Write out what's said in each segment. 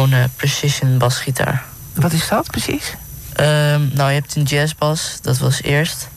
Gewoon precision basgitaar. Wat is dat precies? Nou, je hebt een jazzbas, dat was eerst.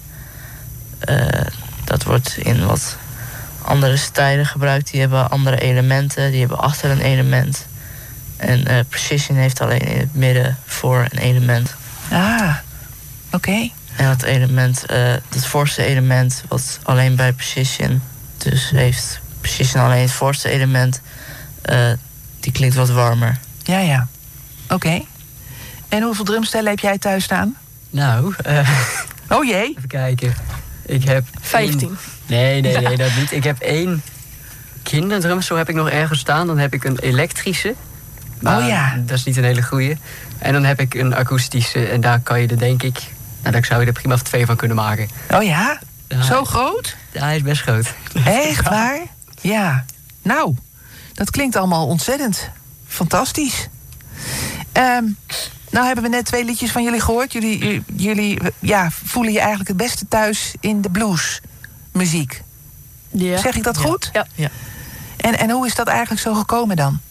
Dat wordt in wat andere stijlen gebruikt. Die hebben andere elementen, die hebben achter een element. En precision heeft alleen in het midden voor een element. Ah, oké. En dat element, het voorste element, wat alleen bij precision... dus heeft precision alleen het voorste element... die klinkt wat warmer. Ja. Oké. En hoeveel drumstellen heb jij thuis staan? Nou, oh jee. Even kijken. Ik heb 15. Nee, dat niet. Ik heb 1 kinderdrumstel heb ik nog ergens staan. Dan heb ik een elektrische. Maar dat is niet een hele goeie. En dan heb ik een akoestische. En daar kan je er denk ik... Nou, daar zou je er prima 2 van kunnen maken. Oh ja? Zo groot? Ja, hij is best groot. Echt waar? Ja. Nou, dat klinkt allemaal ontzettend fantastisch. Nou hebben we net 2 liedjes van jullie gehoord. Jullie voelen je eigenlijk het beste thuis in de bluesmuziek. Ja. Zeg ik dat goed? Ja. En hoe is dat eigenlijk zo gekomen dan?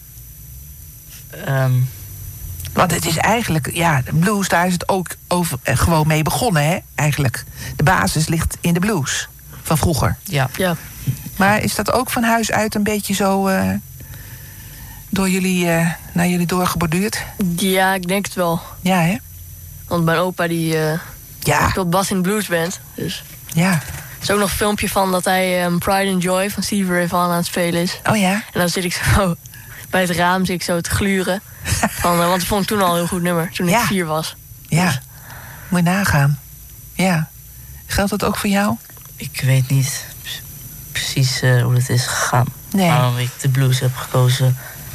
Want het is eigenlijk, de blues, daar is het ook gewoon mee begonnen, hè? Eigenlijk. De basis ligt in de blues van vroeger. Ja. Maar is dat ook van huis uit een beetje zo door jullie naar jullie doorgeborduurd? Ja, ik denk het wel. Ja, hè? Want mijn opa die speelt bas in de bluesband. Dus. Ja. Er is ook nog een filmpje van dat hij Pride and Joy van Stevie Ray Vaughan aan het spelen is. Oh ja? En dan zit ik zo bij het raam te gluren. Want dat vond ik toen al een heel goed nummer, toen ik 4 was. Ja, dus. Moet je nagaan. Ja. Geldt dat ook voor jou? Ik weet niet precies hoe het is gegaan. Nee. Waarom ik de blues heb gekozen.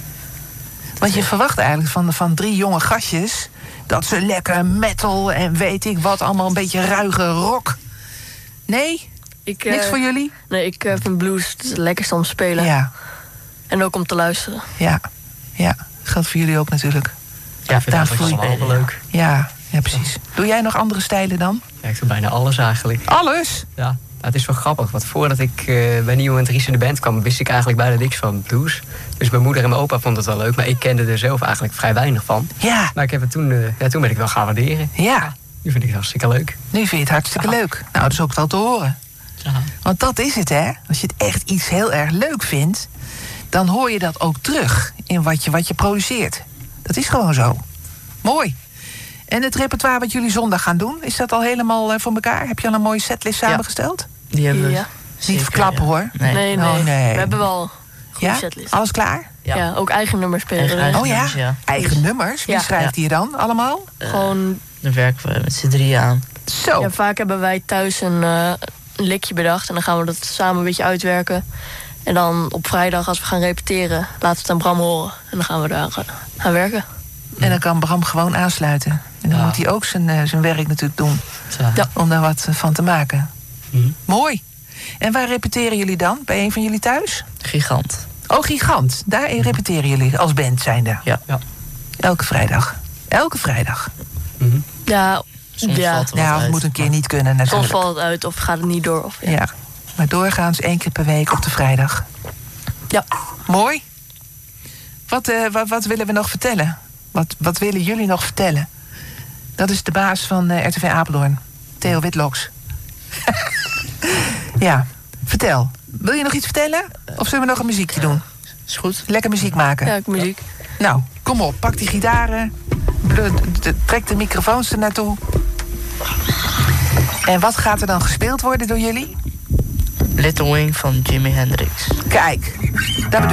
Want je verwacht eigenlijk van 3 jonge gastjes... dat ze lekker metal en weet ik wat, allemaal een beetje ruige rock. Nee? Niks voor jullie? Nee, ik vind blues het lekkerst om te spelen. Ja. En ook om te luisteren. Ja. Geldt voor jullie ook natuurlijk. Ja, ik vind het allemaal wel leuk. Ja, precies. Doe jij nog andere stijlen dan? Ja, ik doe bijna alles eigenlijk. Alles? Ja, nou, het is wel grappig. Want voordat ik bij Nieuw en Dries in de band kwam... wist ik eigenlijk bijna niks van blues. Dus mijn moeder en mijn opa vonden het wel leuk. Maar ik kende er zelf eigenlijk vrij weinig van. Ja. Maar ik heb het toen ben ik wel gaan waarderen. Ja. Nu vind ik het hartstikke leuk. Nu vind je het hartstikke leuk. Nou, dat is ook wel te horen. Ja. Want dat is het, hè. Als je het echt iets heel erg leuk vindt... dan hoor je dat ook terug in wat je produceert. Dat is gewoon zo. Mooi. En het repertoire wat jullie zondag gaan doen... is dat al helemaal voor elkaar? Heb je al een mooie setlist samengesteld? Die hebben we niet verklappen, hoor. Nee. Oh, nee. We hebben wel een goede setlist. Alles klaar? Ja, ook eigen nummers spelen. Eigen nummers? Wie schrijft die dan allemaal? Gewoon... Daar werken we met z'n 3 aan. Zo. Ja, vaak hebben wij thuis een likje bedacht. En dan gaan we dat samen een beetje uitwerken. En dan op vrijdag, als we gaan repeteren... laten we het aan Bram horen. En dan gaan we daar gaan werken. En dan kan Bram gewoon aansluiten. En dan moet hij ook zijn werk natuurlijk doen. Ja. Om daar wat van te maken. Mooi. En waar repeteren jullie dan? Bij een van jullie thuis? Gigant. Oh, Gigant. Daar repeteren jullie als band zijnde? Ja. Elke vrijdag? Ja, Soms valt er wat het uit. moet een keer niet kunnen natuurlijk. Soms valt het uit of gaat het niet door. Of, ja. Maar doorgaans 1 keer per week op de vrijdag. Ja. Mooi. Wat willen we nog vertellen? Wat willen jullie nog vertellen? Dat is de baas van RTV Apeldoorn. Theo Witloks. Ja, vertel. Wil je nog iets vertellen? Of zullen we nog een muziekje doen? Is goed. Lekker muziek maken. Ja, muziek. Nou, kom op. Pak die gitaren. Trek de microfoons er naartoe. En wat gaat er dan gespeeld worden door jullie? Little Wing van Jimi Hendrix. Kijk, dat bedoel